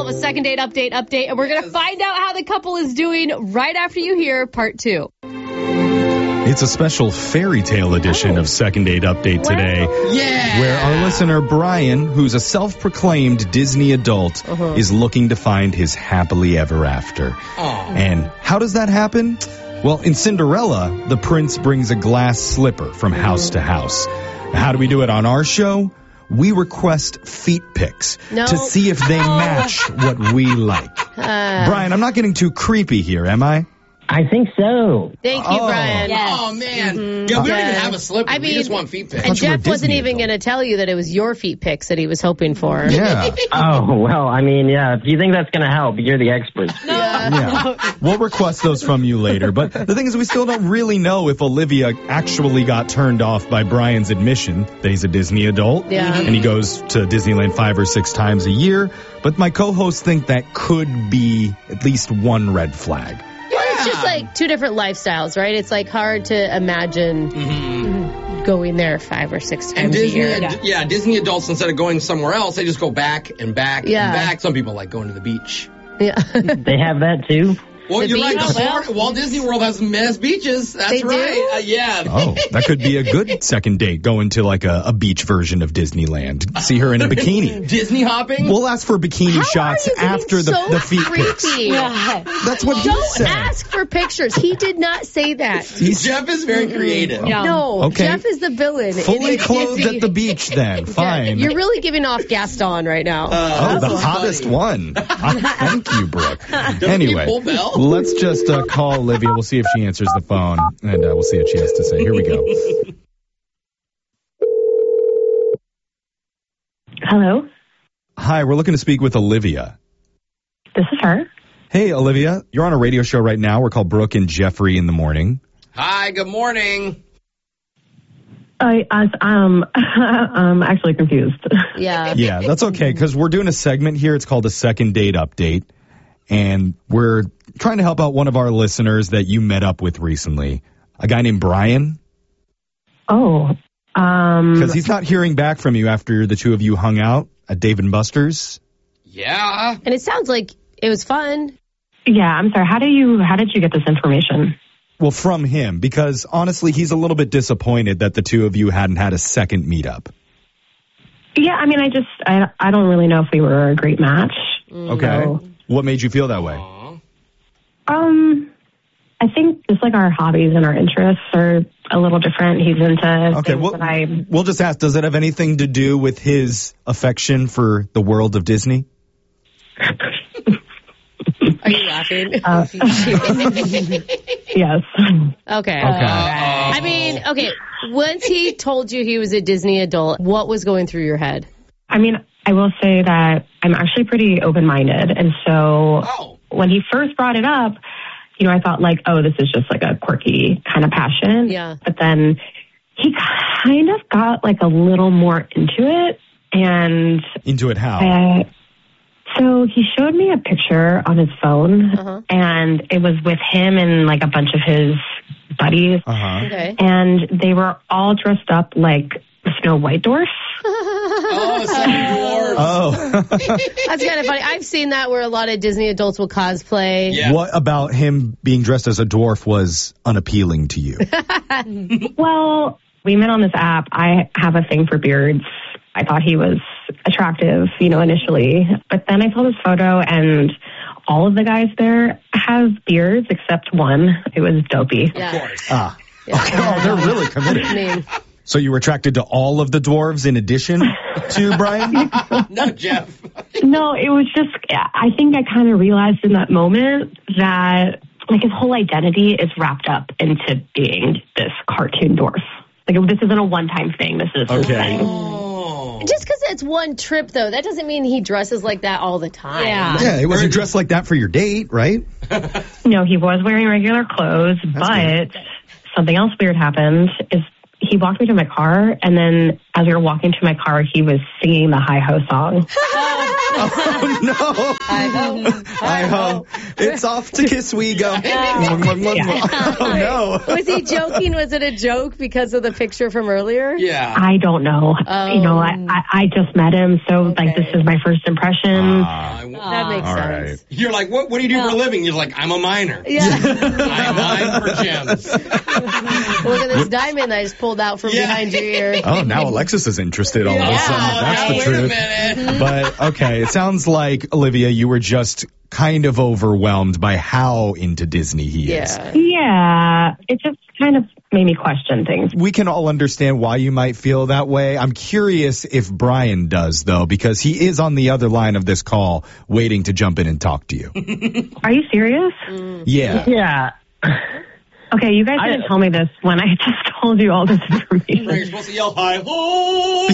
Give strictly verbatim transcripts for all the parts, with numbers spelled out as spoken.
a second date update update, and we're going to find out how the couple is doing right after you hear part two. It's a special fairy tale edition Oh. of Second Date Update today. Yeah. Where our listener Brian, who's a self-proclaimed Disney adult, Uh-huh. is looking to find his happily ever after. Aw. And how does that happen? Well, in Cinderella, the prince brings a glass slipper from house to house. How do we do it on our show? We request feet pics No. to see if they Oh. match what we like. Uh, Brian, I'm not getting too creepy here, am I? I think so. Thank you, Oh. Brian. Oh, man. Mhm. Yeah, we don't Yeah. even have a slipper. I we mean, just want feet pics. And thought you were Jeff wasn't Disney even adult. going to tell you that it was your feet pics that he was hoping for. Yeah. Oh, well, I mean, yeah, if you think that's going to help, you're the expert. Yeah. We'll request those from you later. But the thing is, we still don't really know if Olivia actually got turned off by Brian's admission that he's a Disney adult. Yeah. And he goes to Disneyland five or six times a year. But my co-hosts think that could be at least one red flag. It's just like two different lifestyles, right? It's like hard to imagine going there five or six times And Disney, a year. yeah. yeah, Disney adults, instead of going somewhere else, they just go back and back Yeah. and back. Some people like going to the beach. Yeah. They have that too. Well, The you're right. beach? The Florida, Walt Disney World has mass beaches. That's They do? right. Uh, yeah. Oh, that could be a good second date, going to like a, a beach version of Disneyland. See her in a bikini. Disney hopping? We'll ask for bikini How shots are you getting after the, so the feet pics. creepy? That's what he Don't said. ask for pictures. He did not say that. Jeff is very creative. No, Okay. Jeff is the villain. Fully in a clothed Disney- at the beach then. Fine. You're really giving off Gaston right now. Oh, the so hottest funny. one. Thank you, Brooke. Don't Anyway, people bell? let's just uh, call Olivia. We'll see if she answers the phone, and uh, we'll see what she has to say. Here we go. Hello, Hi, we're looking to speak with Olivia. this is her. Hey, Olivia, you're on a radio show right now. We're called Brooke and Jeffrey in the Morning. Hi, good morning. I, I um, I'm actually confused. Yeah. Yeah, that's okay, because we're doing a segment here. It's called a Second Date Update, and we're trying to help out one of our listeners that you met up with recently, a guy named Brian, Oh, um, because he's not hearing back from you after the two of you hung out at Dave and Buster's. Yeah. And it sounds like it was fun. yeah. I'm sorry. How do you? How did you get this information? Well, from him, because honestly, he's a little bit disappointed that the two of you hadn't had a second meetup. Yeah, I mean, I just, I, I don't really know if we were a great match. Okay. So, What made you feel that way? Aw. um, I think just like our hobbies and our interests are a little different. He's into Okay, things well, that I. we'll just ask, does it have anything to do with his affection for the world of Disney? Are you laughing? Uh, yes. okay. Okay. I mean, okay. Once he told you he was a Disney adult, what was going through your head? I mean, I will say that I'm actually pretty open-minded, and so Oh. when he first brought it up, you know, I thought like, oh, this is just like a quirky kind of passion. Yeah. But then he kind of got like a little more into it, and Into it how? uh, so he showed me a picture on his phone, Uh-huh. and it was with him and like a bunch of his buddies, Uh-huh. Okay. and they were all dressed up like Snow White dwarfs. Oh, seven dwarfs. Oh. That's kind of funny. I've seen that where a lot of Disney adults will cosplay. Yeah. What about him being dressed as a dwarf was unappealing to you? Well, we met on this app. I have a thing for beards. I thought he was attractive, you know, initially. But then I saw this photo, and all of the guys there have beards except one. It was Dopey. Of Yeah. course. Ah. Oh, they're really I committed. mean, So you were attracted to all of the dwarves in addition to Brian? No, Jeff. No, it was just, I think I kind of realized in that moment that, like, his whole identity is wrapped up into being this cartoon dwarf. Like, this isn't a one-time thing. This is his Okay. thing. Oh. just because it's one trip, though, that doesn't mean he dresses like that all the time. Yeah. Yeah, he wasn't dressed like that for your date, right? No, he was wearing regular clothes, but something else weird happened is he walked me to my car, and then as we were walking to my car, he was singing the Hi-Ho song. Oh, no. I hope. I hope. It's off to Kiss We Go. Oh, no. Was he joking? Was it a joke because of the picture from earlier? Yeah. I don't know. Oh. You know, I, I, I just met him, so Okay. like this is my first impression. Ah, That makes all sense. right. You're like, what What do you do for a living? You're like, I'm a miner. Yeah. I mine for gems. Look at this diamond I just pulled out from Yeah. behind your ear. Oh, now Alexis is interested all of a Yeah. sudden. That's now, the wait truth. a minute. But, okay, it sounds like, Olivia, you were just kind of overwhelmed by how into Disney he is. Yeah. Yeah, it just kind of made me question things. We can all understand why you might feel that way. I'm curious if Brian does, though, because he is on the other line of this call waiting to jump in and talk to you. Are you serious? Yeah. Yeah. Okay, you guys I- didn't tell me this when I just told you all this information. You're supposed to yell hi ho.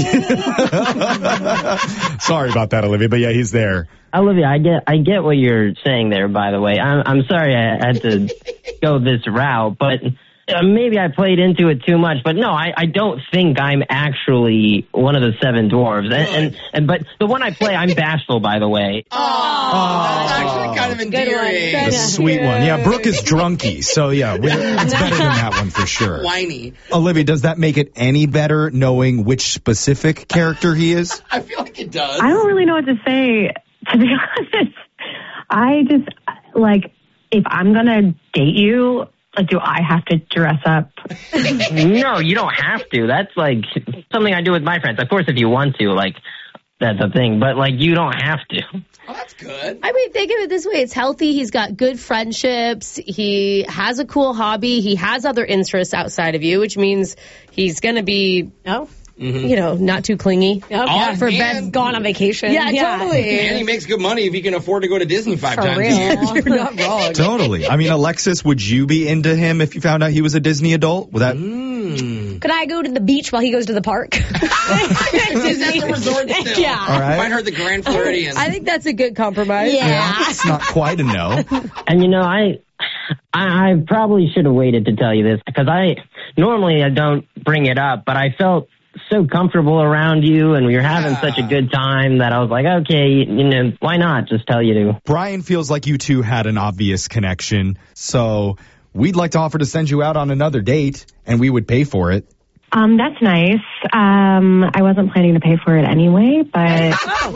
Sorry about that, Olivia, but yeah, he's there. Olivia, I get I get what you're saying there, by the way. I'm, I'm sorry I had to go this route, but uh, maybe I played into it too much. But no, I, I don't think I'm actually one of the seven dwarves. And, and, and But the one I play, I'm bashful, by the way. Oh, that's actually kind of Good endearing. one. The sweet one. Yeah, Brooke is drunky, so yeah, we- it's better than that one for sure. Whiny. Olivia, does that make it any better knowing which specific character he is? I feel like it does. I don't really know what to say, to be honest. I just, like, if I'm going to date you, like, do I have to dress up? No, you don't have to. That's like something I do with my friends. Of course, if you want to, like, that's a thing. But, like, you don't have to. Oh, that's good. I mean, think of it this way. It's healthy. He's got good friendships. He has a cool hobby. He has other interests outside of you, which means he's going to be, oh, you know, not too clingy. Oh, Yeah, for and- bed. Gone on vacation. Yeah, totally. And he makes good money if he can afford to go to Disney five For times real. a year. You're not wrong. Totally. I mean, Alexis, would you be into him if you found out he was a Disney adult? Would that? Could I go to the beach while he goes to the park? Is that the resort still? Yeah. All right. Might hurt the Grand Floridian. I think that's a good compromise. Yeah. It's not quite a no. And, you know, I, I, I probably should have waited to tell you this because I normally I don't bring it up, but I felt so comfortable around you and we were having Yeah. such a good time that I was like, okay, you know, why not just tell you to? Brian feels like you two had an obvious connection, so we'd like to offer to send you out on another date, and we would pay for it. Um, that's nice. Um, I wasn't planning to pay for it anyway, but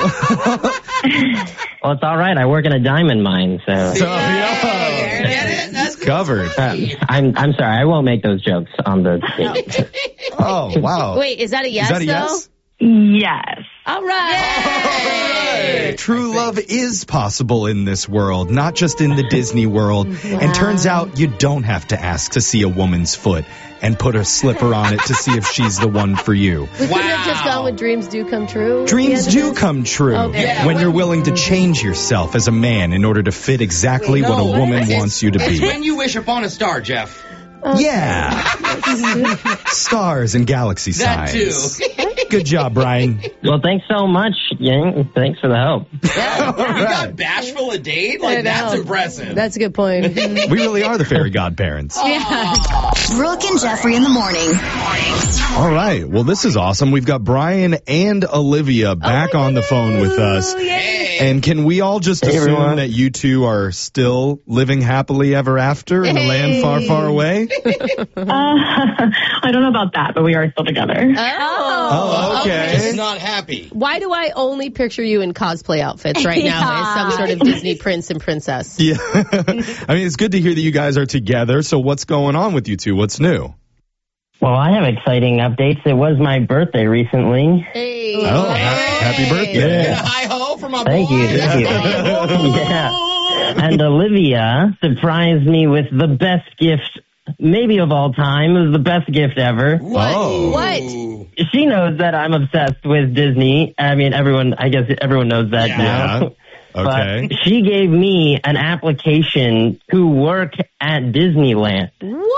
Well, it's all right. I work in a diamond mine, so So, Get it? That's covered. uh, I'm I'm sorry. I won't make those jokes on the date. Oh, wow. Wait, is that a yes, Is that a though? yes? yes. All right. True love is possible in this world, not just in the Disney world. And turns out you don't have to ask to see a woman's foot and put a slipper on it to see if she's the one for you. We could have just gone with dreams do come true. Dreams at the end do of this. come true Okay. Yeah, when what- you're willing to change yourself as a man in order to fit exactly what a No, woman it's- wants you to It's be. when you wish upon a star, Jeff. Yeah. Stars and galaxy That signs. too. Good job, Brian. Well, thanks so much, Yang. Thanks for the help. Yeah, you right. got bashful a date? I Like, that's know. impressive. That's a good point. We really are the fairy godparents. Brooke and Jeffrey in the morning. All right. Well, this is awesome. We've got Brian and Olivia back on the phone with us. Hey. And can we all just Hey, assume everyone. that you two are still living happily ever after in a land far, far away? Uh, I don't know about that, but we are still together. Oh. Oh, okay. He's not happy. Why do I only picture you in cosplay outfits right now Yeah. as some sort of Disney prince and princess? Yeah. I mean, it's good to hear that you guys are together. So what's going on with you two? What's new? Well, I have exciting updates. It was my birthday recently. Hey. Oh, ha- happy birthday. Get a hi ho from my Thank boy. you. Thank you. Yeah. And Olivia surprised me with the best gift, maybe of all time. It was the best gift ever. What? Oh. What? Ooh. She knows that I'm obsessed with Disney. I mean, everyone, I guess everyone knows that Yeah. now. Okay. But she gave me an application to work at Disneyland.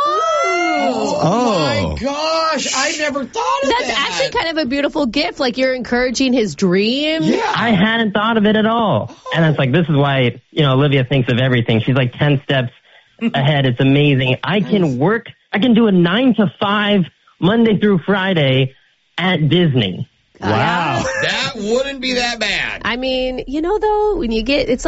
Whoa. Oh. My gosh, I never thought of That's that. actually kind of a beautiful gift. Like you're encouraging his dream. Yeah. I hadn't thought of it at all. And it's like, this is why, you know, Olivia thinks of everything. She's like ten steps ahead. It's amazing. I can work, I can do a nine to five Monday through Friday at Disney. Wow. That wouldn't be that bad. I mean, you know, though, when you get, it's